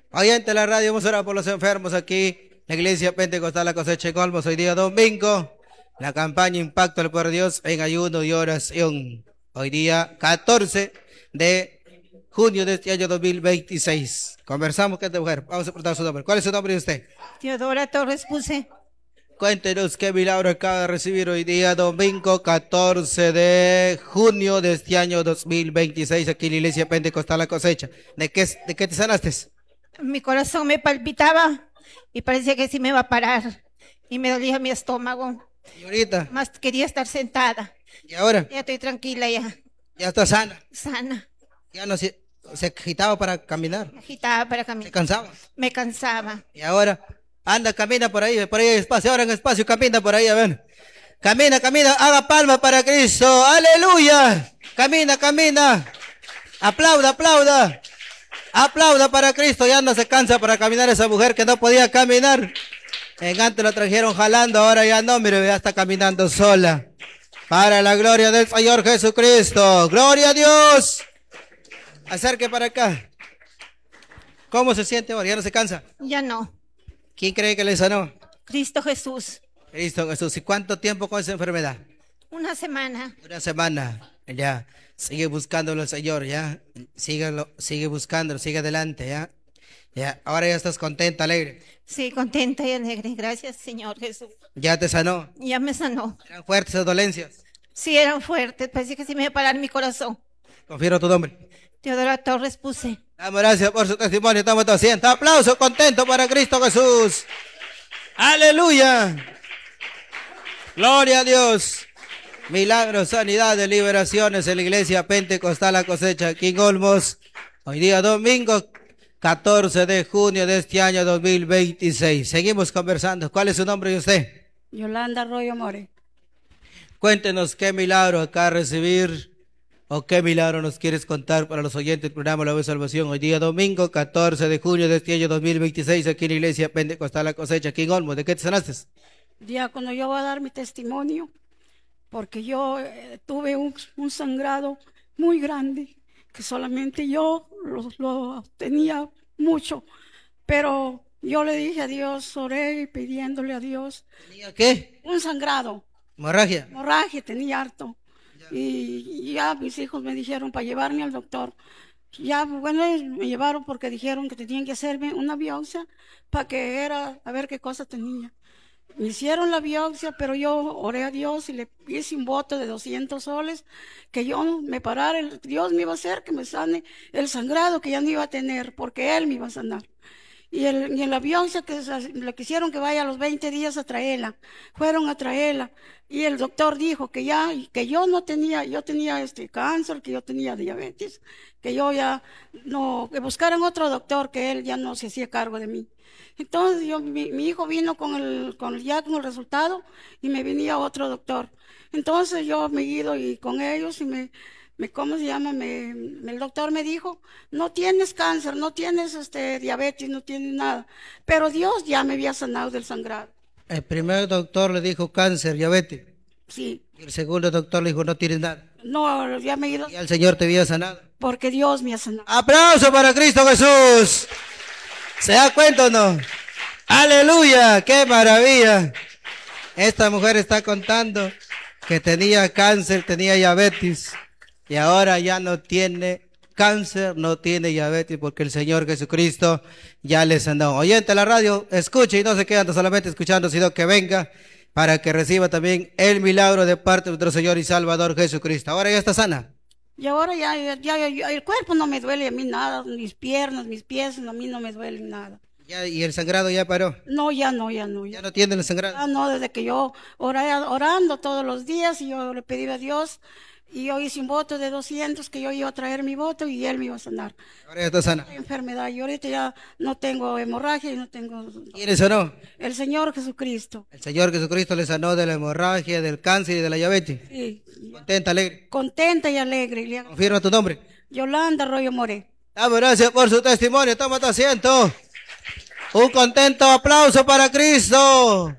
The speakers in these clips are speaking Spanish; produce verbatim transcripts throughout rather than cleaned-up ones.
Oyente de la radio, vamos a orar por los enfermos aquí. La iglesia Pentecostal La Cosecha de Olmos, hoy día domingo. La campaña Impacto al Poder de Dios en ayuno y oración. Hoy día catorce de junio de este año dos mil veintiséis. Conversamos con esta mujer. Vamos a preguntar su nombre. ¿Cuál es su nombre de usted? Teodora Torres Puse. Cuéntenos qué milagro acaba de recibir hoy día domingo catorce de junio de este año dos mil veintiséis aquí en la iglesia Pentecostal La Cosecha. ¿De qué, de qué te sanaste? Mi corazón me palpitaba y parecía que sí me iba a parar y me dolía mi estómago. ¿Y ahorita? Más quería estar sentada. ¿Y ahora? Ya estoy tranquila ya. Ya está sana. Sana. Ya no se, se agitaba para caminar. Me agitaba para Se caminar. cansaba. Me cansaba. Y ahora anda, camina por ahí, por ahí hay espacio, ahora en espacio, camina por ahí, a ver. Camina, camina, haga palma para Cristo. Aleluya. Camina, camina. Aplauda, aplauda. Aplauda para Cristo. Ya no se cansa para caminar esa mujer que no podía caminar. En antes la trajeron jalando, ahora ya no, mire, ya está caminando sola. Para la gloria del Señor Jesucristo. Gloria a Dios. Acerque para acá. ¿Cómo se siente ahora? ¿Ya no se cansa? Ya no. ¿Quién cree que le sanó? Cristo Jesús. Cristo Jesús. ¿Y cuánto tiempo con esa enfermedad? Una semana. Una semana. Ya. Sigue buscándolo el Señor, ya. Síguelo, sigue buscándolo, sigue adelante, ya. Ya. Ahora ya estás contenta, alegre. Sí, contenta y alegre. Gracias, Señor Jesús. Ya te sanó. Ya me sanó. ¿Eran fuertes las dolencias? Sí, eran fuertes. Parecía que sí me iba a parar mi corazón. Confirmo tu nombre. Teodora Torres Puse. Damos gracias por su testimonio. Estamos todos siendo. Aplauso contento para Cristo Jesús. Aleluya. Gloria a Dios. Milagros, sanidades, liberaciones en la iglesia Pentecostal La Cosecha aquí en Olmos. Hoy día domingo catorce de junio de este año dos mil veintiséis. Seguimos conversando. ¿Cuál es su nombre de usted? Yolanda Arroyo More. Cuéntenos qué milagro acá a recibir o qué milagro nos quieres contar para los oyentes del programa La Voz de Salvación. Hoy día domingo catorce de junio de este año dos mil veintiséis aquí en la iglesia Pentecostal La Cosecha aquí en Olmos. ¿De qué te sanaste? Diácono, yo voy a dar mi testimonio porque yo eh, tuve un, un sangrado muy grande que solamente yo lo, lo tenía mucho, pero yo le dije a Dios, oré pidiéndole a Dios. ¿Tenía qué? Un sangrado. ¿Hemorragia? Hemorragia, tenía harto. Y, y ya mis hijos me dijeron para llevarme al doctor. Ya, bueno, me llevaron porque dijeron que tenían que hacerme una biopsia para que era, a ver qué cosa tenía. Me hicieron la biopsia, pero yo oré a Dios y le hice un voto de doscientos soles, que yo me parara, el, Dios me iba a hacer que me sane el sangrado que ya no iba a tener, porque Él me iba a sanar. Y, el, y en la biopsia que le quisieron que vaya a los veinte días a traerla, fueron a traerla, y el doctor dijo que ya, que yo no tenía, yo tenía este cáncer, que yo tenía diabetes, que yo ya no, que buscaran otro doctor, que él ya no se hacía cargo de mí. Entonces yo, mi, mi hijo vino con el, con ya con el resultado y me venía otro doctor. Entonces yo me he ido y con ellos y me, me ¿cómo se llama? Me, me, el doctor me dijo, no tienes cáncer, no tienes este diabetes, no tienes nada. Pero Dios ya me había sanado del sangrado. El primer doctor le dijo cáncer, diabetes. Sí. Y el segundo doctor le dijo no tienes nada. No, ya me he ido. Y el Señor te había sanado. Porque Dios me ha sanado. ¡Aplauso para Cristo Jesús! ¿Se da cuenta o no? ¡Aleluya! ¡Qué maravilla! Esta mujer está contando que tenía cáncer, tenía diabetes y ahora ya no tiene cáncer, no tiene diabetes porque el Señor Jesucristo ya le sanó. Oyente de la radio, escuche y no se quedan solamente escuchando, sino que venga para que reciba también el milagro de parte de nuestro Señor y Salvador Jesucristo. Ahora ya está sana. Y ahora ya, ya, ya, ya, el cuerpo no me duele a mí nada, mis piernas, mis pies, a mí no me duelen nada. Ya, ¿y el sangrado ya paró? No, ya no, ya no. ¿Ya no tiene el sangrado? Ya no, desde que yo oraba, orando todos los días y yo le pedí a Dios y yo hice un voto de doscientos que yo iba a traer mi voto y Él me iba a sanar. Ahora ya está sana. La enfermedad, y ahorita ya no tengo hemorragia y no tengo... ¿Quién le sanó? El Señor Jesucristo. El Señor Jesucristo le sanó de la hemorragia, del cáncer y de la diabetes. Sí. Contenta, alegre. Contenta y alegre. Le- Confirma tu nombre. Yolanda Arroyo More. Damos gracias por su testimonio. Toma tu asiento. Un contento aplauso para Cristo.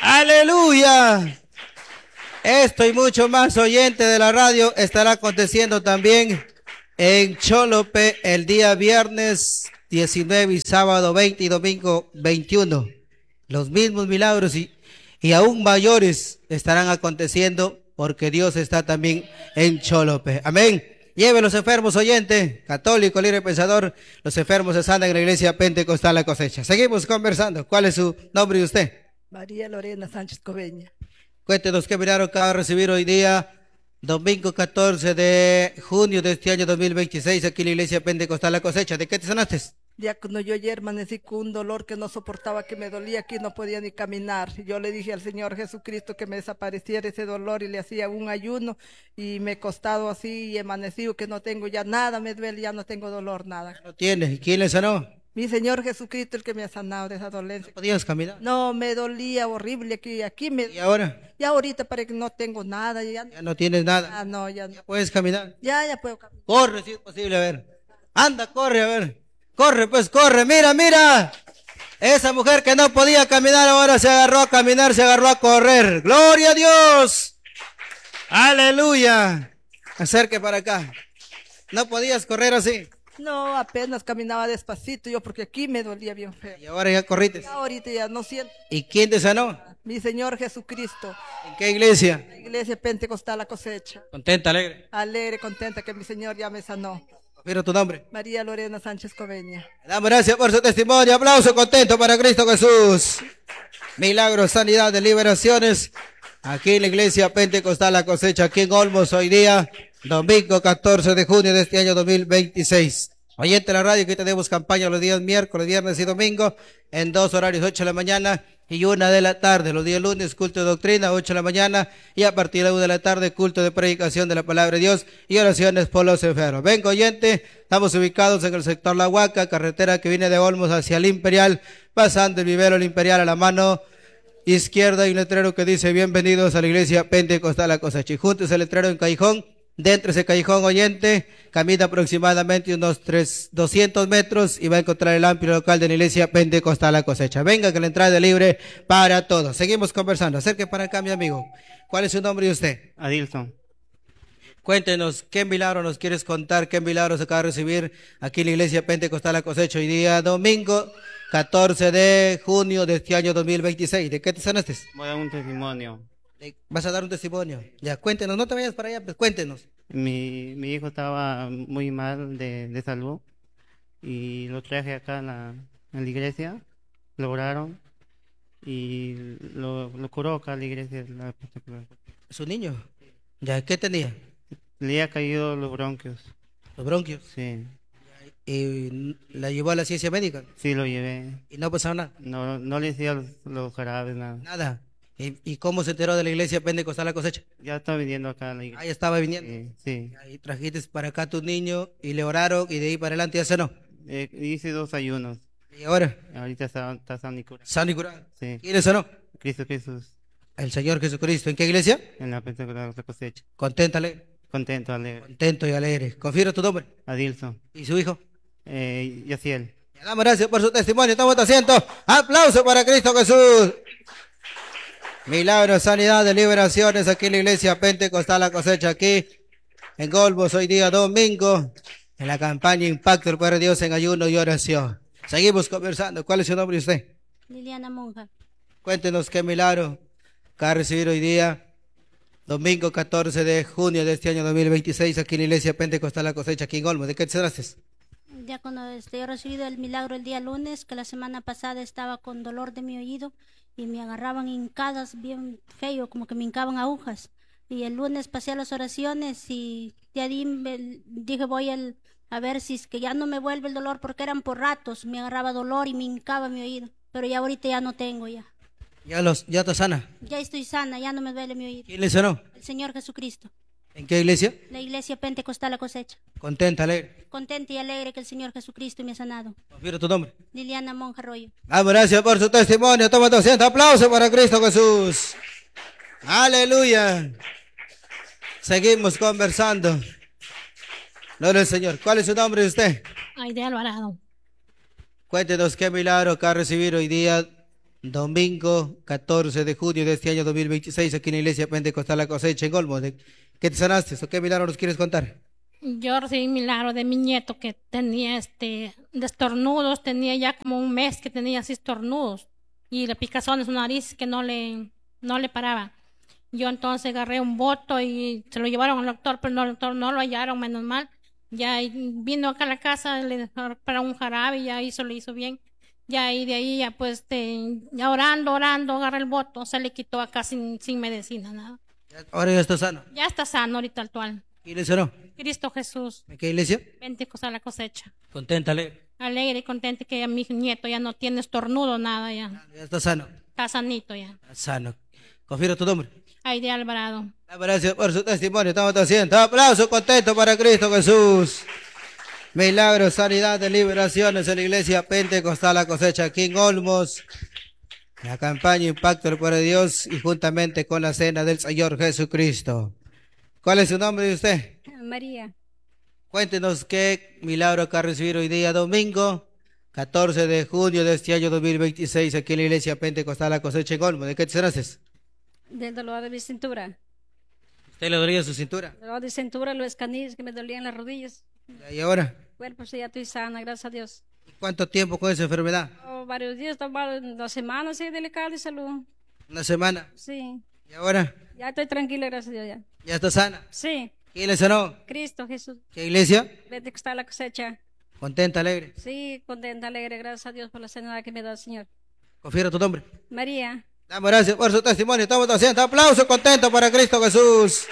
Aleluya. Esto y mucho más, oyente de la radio, estará aconteciendo también en Cholope el día viernes diecinueve y sábado veinte y domingo veintiuno. Los mismos milagros y, y aún mayores estarán aconteciendo porque Dios está también en Cholope. Amén. Lleve los enfermos, oyente, católico, libre pensador, los enfermos se sanan en la iglesia Pentecostal La Cosecha. Seguimos conversando. ¿Cuál es su nombre y usted? María Lorena Sánchez Coveña. Cuéntenos qué milagro acaba de recibir hoy día, domingo catorce de junio de este año dos mil veintiséis, aquí en la iglesia Pentecostal La Cosecha. ¿De qué te sanaste? Diácono, yo ayer amanecí con un dolor que no soportaba, que me dolía aquí, no podía ni caminar. Yo le dije al Señor Jesucristo que me desapareciera ese dolor y le hacía un ayuno y me he costado así y he amanecido que no tengo ya nada, me duele, ya no tengo dolor, nada. No tienes. ¿Y quién le sanó? Mi Señor Jesucristo el que me ha sanado de esa dolencia. ¿No podías caminar? No, me dolía horrible aquí, aquí me... ¿Y ahora? Ya ahorita parece que no tengo nada, ya... Ya no tienes nada. Ah, no, ya no. ¿Ya puedes caminar? Ya, ya puedo caminar. Corre si es posible, a ver. Anda, corre, a ver. Corre, pues corre, mira, mira. Esa mujer que no podía caminar ahora se agarró a caminar, se agarró a correr. ¡Gloria a Dios! ¡Aleluya! Acerque para acá. ¿No podías correr así? No, apenas caminaba despacito yo porque aquí me dolía bien feo. Y ahora ya corriste. Ya ahorita ya no siento. ¿Y quién te sanó? Mi Señor Jesucristo, ¿En qué iglesia? la iglesia Pentecostal La Cosecha. Contenta, alegre. Alegre, contenta que mi Señor ya me sanó. Mira tu nombre. María Lorena Sánchez Coveña. Le damos gracias por su testimonio. Aplauso contento para Cristo Jesús. Milagros, sanidad, liberaciones. Aquí en la iglesia Pentecostal La Cosecha, aquí en Olmos, hoy día, domingo catorce de junio de este año dos mil veintiséis. Oyente de la radio, que tenemos campaña los días miércoles, viernes y domingo, en dos horarios, ocho de la mañana y una de la tarde. Los días lunes, culto de doctrina, ocho de la mañana, y a partir de una de la tarde, culto de predicación de la palabra de Dios y oraciones por los enfermos. Venga, oyente, estamos ubicados en el sector La Huaca, carretera que viene de Olmos hacia el Imperial, pasando el vivero El Imperial a la mano izquierda, hay un letrero que dice: bienvenidos a la iglesia Pentecostal La Cosecha. Y junto ese letrero en callejón, dentro de ese callejón, oyente, camina aproximadamente unos tres, doscientos metros y va a encontrar el amplio local de la iglesia Pentecostal La Cosecha. Venga, que la entrada es libre para todos. Seguimos conversando. Acerque para acá, mi amigo. ¿Cuál es su nombre y usted? Adilson. Cuéntenos, ¿qué milagro nos quieres contar? ¿Qué milagro se acaba de recibir aquí en la iglesia Pentecostal La Cosecha hoy día domingo catorce de junio de este año dos mil veintiséis? ¿De qué te sanaste? Voy a dar un testimonio. Vas a dar un testimonio. Ya, cuéntenos, no te vayas para allá, pues cuéntenos. Mi, mi hijo estaba muy mal de, de salud y lo traje acá en la, en la iglesia, lo oraron y lo, lo curó acá en la iglesia. La, ¿Su niño? Ya, ¿qué tenía? le ha caído los bronquios. Los bronquios. Sí, Y la llevó a la ciencia médica sí lo llevé. y no pasó nada. No, no le decía los, los jarabes, nada. Nada. ¿Y, y cómo se enteró de la iglesia Pentecostal La Cosecha? Ya está viniendo acá a la iglesia. Ahí estaba viniendo. Sí, sí. Ahí trajiste para acá a tu niño y le oraron y de ahí para adelante ya sanó. Eh, hice dos ayunos. Y ahora, Ahorita está, está sano y curado. sano y curado. Sí. ¿Quién le sanó? Cristo Jesús El Señor Jesucristo. ¿En qué iglesia? en la Pentecostal La Cosecha. Contenta, alegre. Contento, alegre. Contento y alegre. Confirma tu nombre. Adilson. ¿Y su hijo? Eh, Yaciel. Le damos gracias por su testimonio. Toma tu asiento. Aplauso para Cristo Jesús. Milagros, sanidad, liberaciones aquí en la iglesia Pentecostal La Cosecha, aquí en Golbos, hoy día domingo, en la campaña Impacto el Poder de Dios en ayuno y oración. Seguimos conversando. ¿Cuál es su nombre y usted? Liliana Monja. Cuéntenos qué milagro que ha recibido hoy día, domingo catorce de junio de este año dos mil veintiséis, aquí en la iglesia Pentecostal La Cosecha, aquí en Golbos. ¿De qué te sanaste? Ya cuando este, yo he recibido el milagro el día lunes, que la semana pasada estaba con dolor de mi oído y me agarraban hincadas bien feo, como que me hincaban agujas. Y el lunes pasé a las oraciones y ya di, me, dije voy el, a ver si es que ya no me vuelve el dolor, porque eran por ratos, me agarraba dolor y me hincaba mi oído. Pero ya ahorita ya no tengo ya. Ya, los, ya está sana. Ya estoy sana, ya no me duele mi oído. ¿Quién le sanó? El Señor Jesucristo. ¿En qué iglesia? La iglesia Pentecostal La Cosecha. Contenta, alegre. Contenta y alegre que el Señor Jesucristo me ha sanado. Confirma tu nombre. Liliana Monja Arroyo. Damos gracias por su testimonio. Toma tu asiento. Aplauso para Cristo Jesús. Aleluya. Seguimos conversando. Gloria al Señor. ¿Cuál es su nombre de usted? Aide Alvarado. Cuéntenos qué milagro que ha recibido hoy día, domingo catorce de junio de este año dos mil veintiséis, aquí en la iglesia Pentecostal La Cosecha en Olmos. ¿De qué te sanaste o qué milagro nos quieres contar? Yo recibí un milagro de mi nieto que tenía este de estornudos, tenía ya como un mes que tenía así estornudos y la picazón en su nariz que no le, no le paraba. Yo entonces agarré un voto y se lo llevaron al doctor, pero no, el doctor no lo hallaron, menos mal. Ya vino acá a la casa, le dejaron para un jarabe y ya hizo, le hizo bien. Ya y de ahí ya pues este, ya orando, orando, agarré el voto, se le quitó acá sin, sin medicina, nada. Ahora ya está sano. Ya está sano ahorita actual. ¿Qué iglesia no? Cristo Jesús, ¿En qué iglesia? Pentecostal la cosecha. Contenta, alegre. Alegre y contenta que ya mi nieto ya no tiene estornudo, nada ya. Ya está sano. Está sanito ya. Está sano. Confío tu nombre. Aide Alvarado. Gracias por su testimonio. Estamos haciendo aplauso contento para Cristo Jesús. Milagros, sanidad, liberaciones en la iglesia Pentecostal la cosecha aquí en Olmos. La campaña Impacto del Poder de Dios y juntamente con la cena del Señor Jesucristo. ¿Cuál es su nombre de usted? María. Cuéntenos qué milagro que ha recibido hoy día domingo, catorce de junio de este año dos mil veintiséis, aquí en la iglesia Pentecostal la cosecha en Olmos. ¿De qué te sanaste? Del dolor de mi cintura. ¿Usted le dolía su cintura? Dolor de cintura, los canillos que me dolían las rodillas. ¿Y ahora? Bueno, pues ya estoy sana, gracias a Dios. ¿Cuánto tiempo con esa enfermedad? Oh, varios días, tomado dos semanas, sí, delicada de salud. ¿Una semana? Sí. ¿Y ahora? Ya estoy tranquila, gracias a Dios ya. ¿Ya está sana? Sí. ¿Quién le sanó? Cristo Jesús. ¿Qué iglesia? Vete que está la cosecha. ¿Contenta, alegre? Sí, contenta, alegre, gracias a Dios por la sanidad que me da el Señor. Confiera tu nombre. María. Damos gracias por su testimonio. Estamos haciendo aplausos contentos para Cristo Jesús.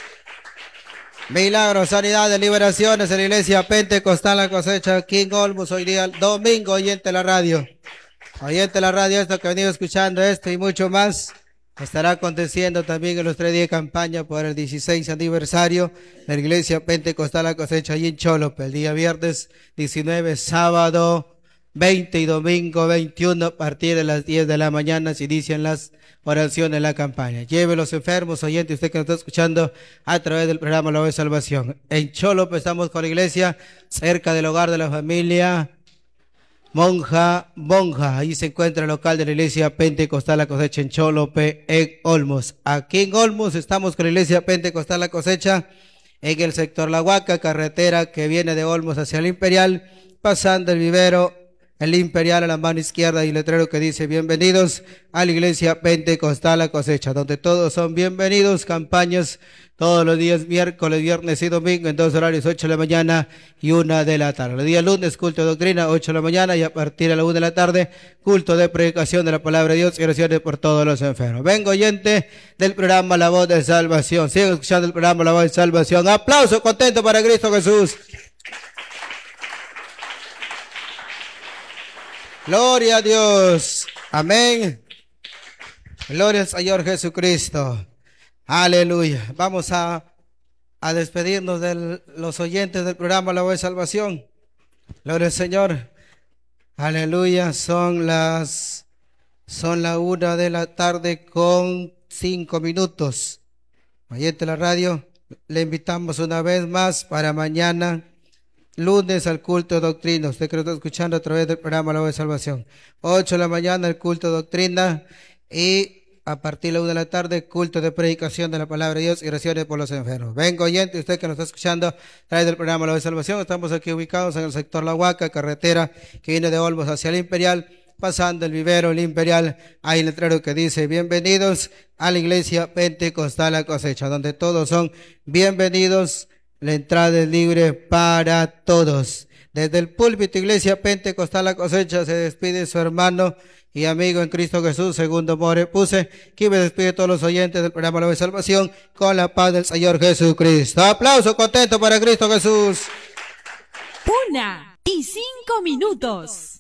Milagros, sanidades, liberaciones en la iglesia Pentecostal la cosecha King Olmos hoy día domingo, oyente la radio. Oyente la radio, esto que ha venido escuchando, esto y mucho más, estará aconteciendo también en los tres días de campaña por el dieciséis aniversario de la iglesia Pentecostal la cosecha allí en Cholope, el día viernes diecinueve, sábado veinte y domingo veintiuno a partir de las diez de la mañana se inician las oraciones de la campaña. Lleve los enfermos, oyente, usted que nos está escuchando a través del programa La Voz de Salvación. En Cholope estamos con la iglesia cerca del hogar de la familia Monja Monja. Ahí se encuentra el local de la iglesia Pentecostal la cosecha en Cholope, en Olmos. Aquí en Olmos estamos con la iglesia Pentecostal la cosecha en el sector La Huaca, carretera que viene de Olmos hacia el Imperial, pasando el vivero el Imperial a la mano izquierda y el letrero que dice bienvenidos a la iglesia Pentecostal la cosecha, donde todos son bienvenidos. Campañas todos los días miércoles, viernes y domingo en dos horarios, ocho de la mañana y una de la tarde. El día lunes, culto de doctrina, ocho de la mañana y a partir de la una de la tarde, culto de predicación de la palabra de Dios y oraciones por todos los enfermos. Vengo oyente del programa La Voz de Salvación. Sigan escuchando el programa La Voz de Salvación. Aplauso contento para Cristo Jesús. Gloria a Dios. Amén. Gloria al Señor Jesucristo. Aleluya. Vamos a, a despedirnos de los oyentes del programa La Voz de Salvación. Gloria al Señor. Aleluya. Son las, son la una de la tarde con cinco minutos. Oyente de la radio, le invitamos una vez más para mañana, lunes, al culto de doctrina. Usted que lo está escuchando a través del programa La Voz de Salvación. ocho de la mañana el culto de doctrina y a partir de la una de la tarde culto de predicación de la palabra de Dios y oraciones por los enfermos. Venga oyente, usted que nos está escuchando a través del programa La Voz de Salvación. Estamos aquí ubicados en el sector La Huaca, carretera que viene de Olmos hacia el Imperial, pasando el vivero, el Imperial. Hay un letrero que dice bienvenidos a la iglesia Pentecostal la cosecha, donde todos son bienvenidos. La entrada es libre para todos. Desde el púlpito Iglesia Pentecostal la cosecha se despide su hermano y amigo en Cristo Jesús, Segundo More Puse, que me despide a todos los oyentes del programa La Voz de Salvación con la paz del Señor Jesucristo. Aplauso contento para Cristo Jesús. Una y cinco minutos.